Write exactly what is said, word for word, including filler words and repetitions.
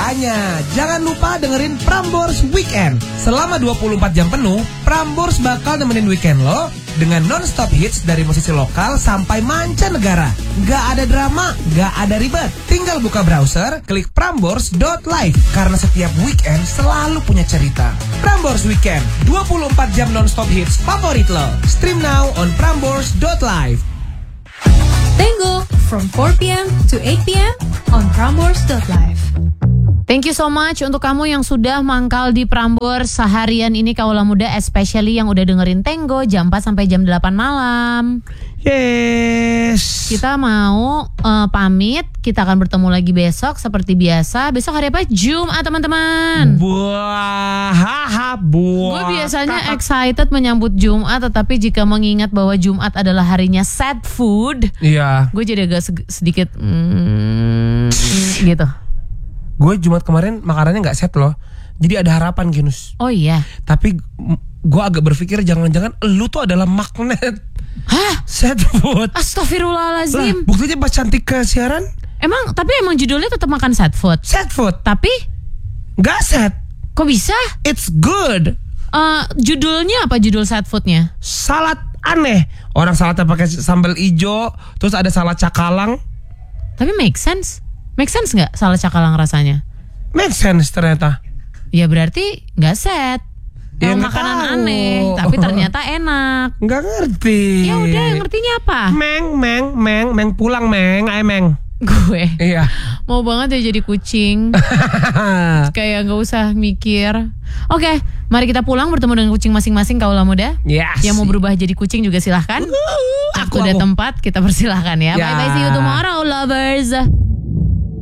Makanya jangan lupa dengerin Prambors Weekend. Selama dua puluh empat jam penuh, Prambors bakal nemenin weekend lo dengan non-stop hits dari musisi lokal sampai mancanegara. Gak ada drama, gak ada ribet. Tinggal buka browser, klik prambors dot live. Karena setiap weekend selalu punya cerita. Prambors Weekend, dua puluh empat jam non-stop hits favorit lo. Stream now on prambors dot live. Tango from four p.m. to eight p.m. on prambors dot live. Thank you so much untuk kamu yang sudah mangkal di Prambors seharian ini, Kaula Muda, especially yang udah dengerin Tango jam empat sampai jam delapan malam. Yes. Kita mau uh, pamit, kita akan bertemu lagi besok seperti biasa. Besok hari apa? Jumat, teman-teman. Buah, haha, buah. Gue biasanya excited menyambut Jumat, tetapi jika mengingat bahwa Jumat adalah harinya sad food, iya, gue jadi agak sedikit mm, gitu. Gue Jumat kemarin makanannya gak set loh. Jadi ada harapan, Ginus. Oh iya. Tapi gue agak berpikir jangan-jangan lu tuh adalah magnet. Hah? Set food. Astagfirullahaladzim. Lah, buktinya pas Cantika siaran. Emang, tapi emang judulnya tetap makan sad food. Set food. Tapi gak set. kok bisa? It's good. Uh, judulnya apa judul sad foodnya? Salad aneh. Orang saladnya pakai sambal ijo, terus ada salad cakalang. Tapi make sense. Make sense gak salad cakalang rasanya? Make sense ternyata. Ya berarti gak set. Ya, Emang nggak makanan tahu. aneh, tapi ternyata enak. Nggak ngerti. Ya udah, ngertinya apa? Meng, meng, meng, meng pulang meng, ayo meng. Gue Iya. mau banget ya jadi kucing. Kayak gak usah mikir. Oke, mari kita pulang bertemu dengan kucing masing-masing, Kaula Muda. Yes. Yang mau berubah jadi kucing juga silahkan. Uh, Waktu aku, dan aku. tempat kita persilahkan ya. Ya. Bye bye, see you tomorrow, lovers.